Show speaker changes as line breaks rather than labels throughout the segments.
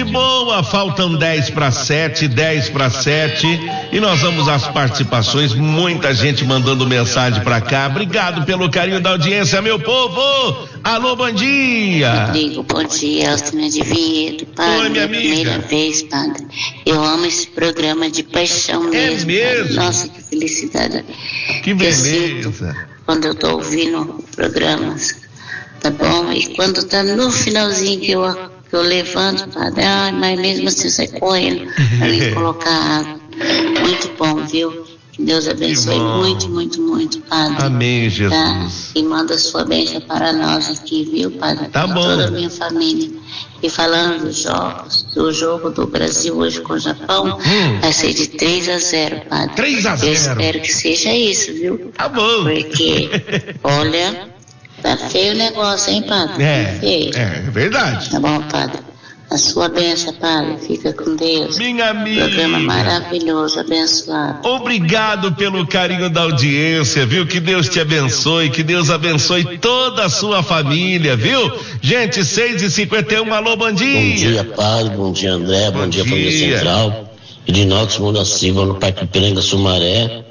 Gente boa, faltam 10:07, 10:07, e nós vamos às participações. Muita gente mandando mensagem pra cá. Obrigado pelo carinho da audiência, meu povo. Alô, bom dia.
Rodrigo, bom dia, Elcio de Viedo, padre.
Oi, minha amiga.
Primeira vez, padre. Eu amo esse programa de paixão mesmo.
Mesmo?
Padre. Nossa, que felicidade.
Que beleza.
Quando eu tô ouvindo programas, tá bom? E quando tá no finalzinho que eu levanto, padre, mas mesmo assim sai correndo pra mim colocar água. Muito bom, viu? Que Deus abençoe muito, muito, muito, padre.
Amém, Jesus.
Tá? E manda sua bênção para nós aqui, viu, padre?
Tá bom.
Toda a minha família. E falando dos jogos, do jogo do Brasil hoje com o Japão, vai ser de 3-0, padre.
3-0.
Eu espero que seja isso, viu?
Tá bom.
Porque, olha, tá feio o negócio, hein, padre? Tá feio.
É verdade.
Tá bom, padre? A sua bênção, padre. Fica com Deus.
Minha amiga.
Programa maravilhoso, abençoado.
Obrigado pelo carinho da audiência, viu? Que Deus te abençoe, que Deus abençoe toda a sua família, viu? Gente, 6h51, alô, bom dia.
Bom dia, padre, bom dia, André, bom dia, família Central. Edinox Mundo Silva, no Parque Piranga, Sumaré.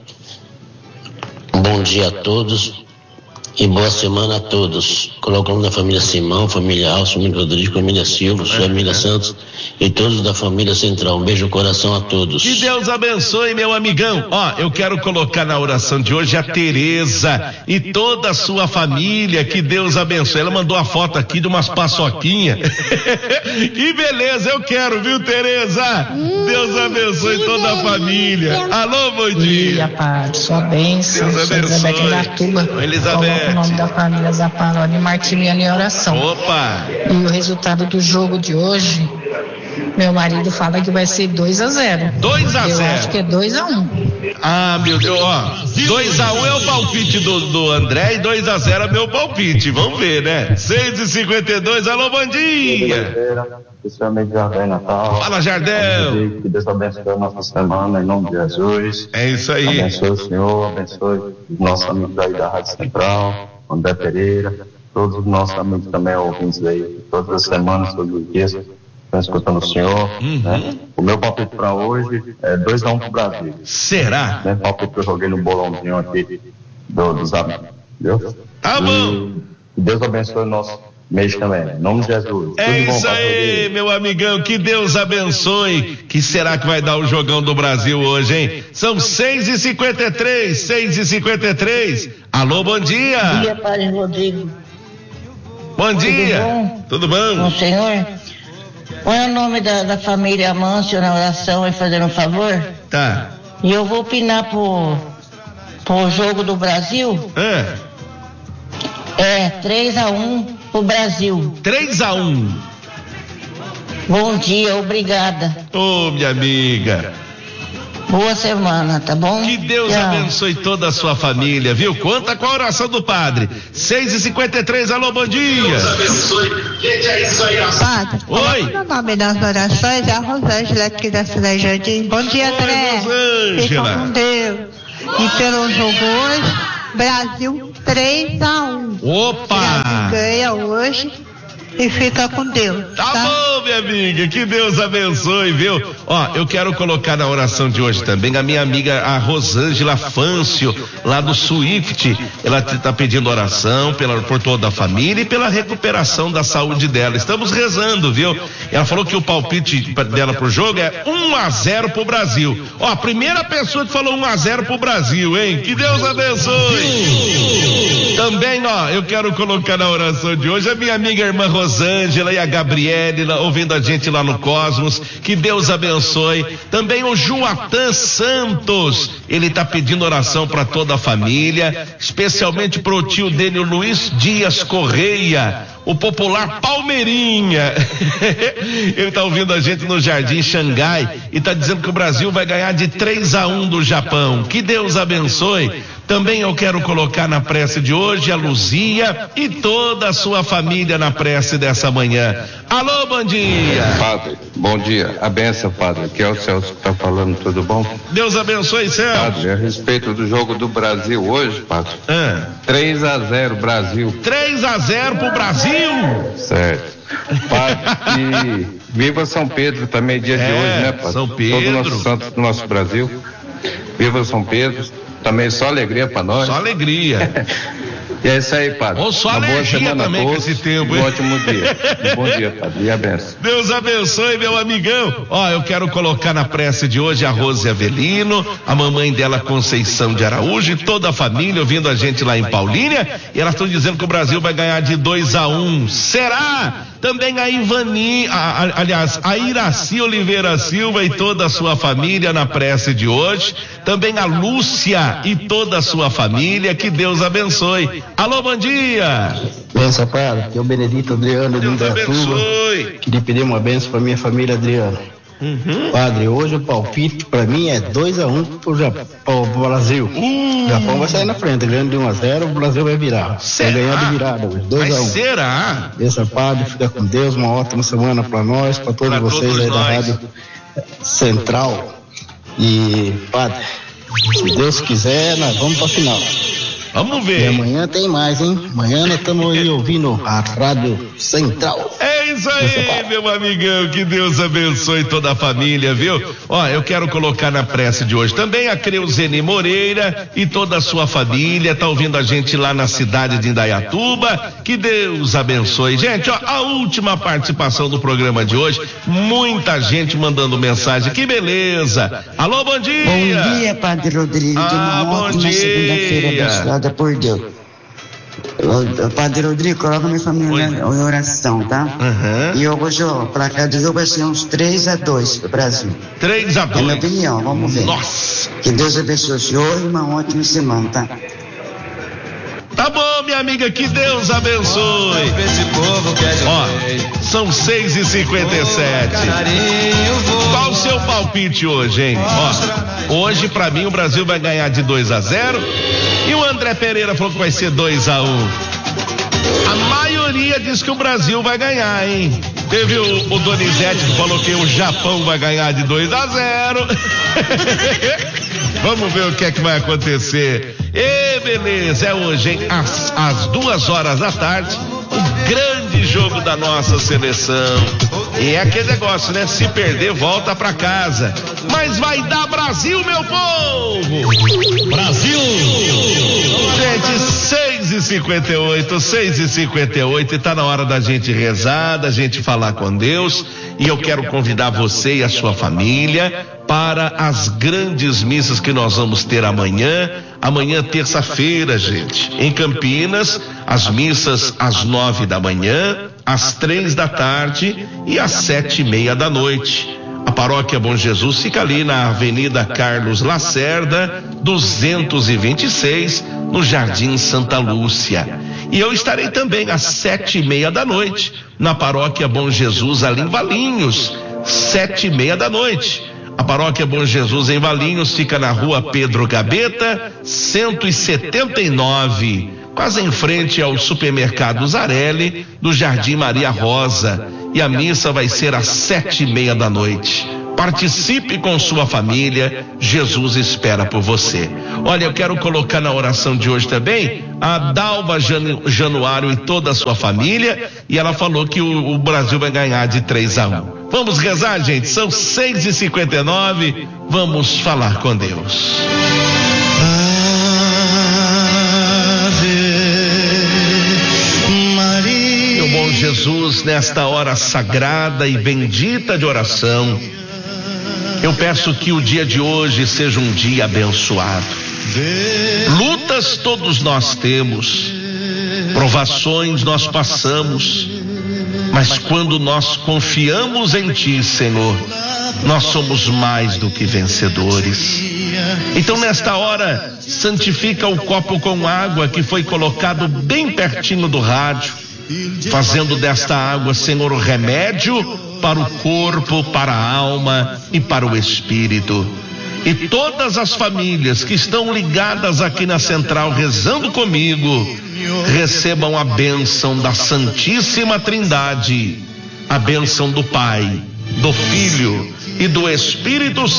Bom dia a todos e boa semana a todos. Colocando na família Simão, família Alcio, família Rodrigo, família Silva, família Santos e todos da família Central. Um beijo no coração a todos.
Que Deus abençoe, meu amigão. Ó, eu quero colocar na oração de hoje a Tereza e toda a sua família. Que Deus abençoe. Ela mandou a foto aqui de umas paçoquinhas. Que beleza, eu quero, viu, Tereza? Deus abençoe toda a família. Alô, bom dia.
Padre, sua bênção.
Deus abençoe. Elizabeth.
O nome da família Zaparoni e Martiliano em oração.
Opa!
E o resultado do jogo de hoje, meu marido fala que vai ser 2-0.
2-0.
Eu acho que é 2-1.
Ah, meu Deus, ó. 2-1 é o palpite do André e 2-0 é meu palpite. Vamos ver, né? 6h52, alô, bom dia.
Especialmente Jardel Natal.
Fala, Jardel.
Que Deus abençoe a nossa semana, em nome de Jesus.
É isso aí.
Abençoe o Senhor, abençoe os nossos amigos aí da Rádio Central, André Pereira, todos os nossos amigos também ouvintes aí, todas as semanas, todos os dias, estão escutando o Senhor. Né? O meu palpite para hoje é 2-1 pro Brasil.
Será?
Né? Palpite que eu joguei no bolãozinho aqui dos amigos. Entendeu?
Tá bom.
Que Deus abençoe o nosso mês também, em nome de Jesus.
É isso aí, meu amigão, que Deus abençoe. Que será que vai dar o jogão do Brasil hoje, hein? São 6h53, 6h53. Alô, bom dia.
Bom dia, padre Rodrigo.
Bom dia. Tudo bom?
Bom, senhor. Põe o nome da família Amâncio na oração e fazer um favor.
Tá.
E eu vou opinar pro jogo do Brasil. É 3-1 pro Brasil.
3-1.
Bom dia, obrigada.
Ô, minha amiga.
Boa semana, tá bom?
Que Deus abençoe toda a sua família, viu? Conta com a oração do padre. 6h53, alô, bom dia. Deus abençoe. Gente, é isso aí,
Padre,
oi.
O nome das orações é a Rosângela aqui da Cidade Jardim. Bom dia, André. Fica com Deus. E pelo jogo hoje, Brasil 3-1.
Opa!
Brasil ganha hoje e fica com Deus.
Tá bom, minha amiga, que Deus abençoe, viu? Ó, eu quero colocar na oração de hoje também a minha amiga, a Rosângela Fâncio, lá do Swift. Ela tá pedindo oração por toda a família e pela recuperação da saúde dela. Estamos rezando, viu? Ela falou que o palpite dela pro jogo é 1-0 pro Brasil. Ó, a primeira pessoa que falou 1-0 pro Brasil, hein? Que Deus abençoe. Também, ó, eu quero colocar na oração de hoje a minha amiga irmã Rosângela e a Gabriele ouvindo a gente lá no Cosmos. Que Deus abençoe. Também o Joatan Santos, ele tá pedindo oração para toda a família, especialmente pro tio dele, o Luiz Dias Correia, o popular Palmeirinha. Ele tá ouvindo a gente no Jardim Xangai e tá dizendo que o Brasil vai ganhar de 3-1 do Japão. Que Deus abençoe. Também eu quero colocar na prece de hoje a Luzia e toda a sua família na prece dessa manhã. Alô, bom dia.
Padre, bom dia. A benção, padre. Aqui é o Celso que tá falando, tudo bom?
Deus abençoe, Celso.
Padre, a respeito do jogo do Brasil hoje, padre. 3-0 Brasil.
3-0 pro Brasil?
Certo. Padre, Viva São Pedro também, dia de hoje, né, padre?
São Pedro.
Todos os nossos santos do nosso Brasil. Viva São Pedro. Também só alegria para nós.
Só alegria.
E é isso aí, padre.
Ou só alergia também com esse tempo, hein?
Um ótimo dia. Um bom dia, padre. E a benção.
Deus abençoe, meu amigão. Eu quero colocar na prece de hoje a Rose Avelino, a mamãe dela Conceição de Araújo e toda a família ouvindo a gente lá em Paulínia. E elas estão dizendo que o Brasil vai ganhar de 2-1. Será? Também a Ivani, a Iraci Oliveira Silva e toda a sua família na prece de hoje. Também a Lúcia e toda a sua família. Que Deus abençoe. Alô, bom dia.
Benção, padre. Aqui é o Benedito Adriano de Indaiatuba. Queria pedir uma benção para minha família, Adriano. Padre, hoje o palpite para mim é 2-1 pro Brasil. O Japão vai sair na frente, ganhando de 1-0, o Brasil vai virar.
Será?
Vai ganhar de virada hoje, 2-1.
Será?
Benção, padre, fica com Deus, uma ótima semana para nós, para todos vocês aí da Rádio Central. E, padre, se Deus quiser, nós vamos para a final.
Vamos ver.
E amanhã tem mais, hein? Amanhã nós estamos aí ouvindo a Rádio Central.
É isso aí, meu amigão. Que Deus abençoe toda a família, viu? Eu quero colocar na prece de hoje também a Creuzene Moreira e toda a sua família. Tá ouvindo a gente lá na cidade de Indaiatuba. Que Deus abençoe. Gente, a última participação do programa de hoje. Muita gente mandando mensagem. Que beleza. Alô, bom dia.
Bom dia, Padre Rodrigo.
Bom dia.
Segunda-feira abençoada por Deus. Padre Rodrigo, coloca minha família em oração, tá? E hoje, o placar do jogo vai ser uns 3-2 pro Brasil.
3-2.
É minha opinião, vamos ver.
Nossa.
Que Deus abençoe o senhor e uma ótima semana, tá?
Tá bom, minha amiga, que Deus abençoe. São 6h57. Qual o seu palpite hoje, hein? Hoje pra mim o Brasil vai ganhar de 2-0 e o André Pereira falou que vai ser 2-1. A maioria diz que o Brasil vai ganhar, hein? Teve o Donizete que falou que o Japão vai ganhar de 2-0. Vamos ver o que é que vai acontecer. Beleza, é hoje, hein? Às 14h, o grande jogo da nossa seleção. E é aquele negócio, né? Se perder, volta pra casa. Mas vai dar Brasil, meu povo! Brasil! Gente, 6h58, e tá na hora da gente rezar, da gente falar com Deus. E eu quero convidar você e a sua família para as grandes missas que nós vamos ter amanhã, terça-feira, gente, em Campinas, as missas às 9 da manhã, às 3 da tarde e às 7:30 da noite. A Paróquia Bom Jesus fica ali na Avenida Carlos Lacerda, 226, no Jardim Santa Lúcia. E eu estarei também às 7:30 da noite, na Paróquia Bom Jesus, ali em Valinhos, 7:30 da noite. A Paróquia Bom Jesus em Valinhos fica na Rua Pedro Gabeta, 179, quase em frente ao Supermercado Zarelli, do Jardim Maria Rosa. E a missa vai ser às 7:30 da noite. Participe com sua família, Jesus espera por você. Olha, eu quero colocar na oração de hoje também a Dalva Januário e toda a sua família, e ela falou que o Brasil vai ganhar de 3-1. Vamos rezar, gente? São 6h59, vamos falar com Deus. Meu bom Jesus, nesta hora sagrada e bendita de oração, eu peço que o dia de hoje seja um dia abençoado. Lutas todos nós temos, provações nós passamos, mas quando nós confiamos em Ti, Senhor, nós somos mais do que vencedores. Então nesta hora, santifica o copo com água que foi colocado bem pertinho do rádio, fazendo desta água, Senhor, o remédio para o corpo, para a alma e para o espírito. E todas as famílias que estão ligadas aqui na Central rezando comigo, recebam a bênção da Santíssima Trindade, a bênção do Pai, do Filho e do Espírito